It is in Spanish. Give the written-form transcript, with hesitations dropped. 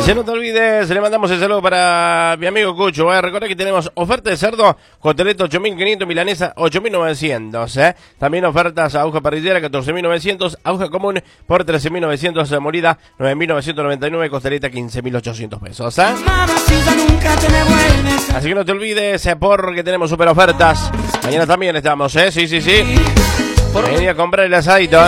no te olvides, le mandamos el saludo para mi amigo Cucho. Recordá que tenemos oferta de cerdo, costeleta 8.500, milanesa 8.900. También ofertas aguja parrillera 14.900, aguja común por 13.900, molida 9.999, costeleta 15.800 pesos. Así que no te olvides, porque tenemos super ofertas. Mañana también estamos, sí. Vení a comprar el asadito.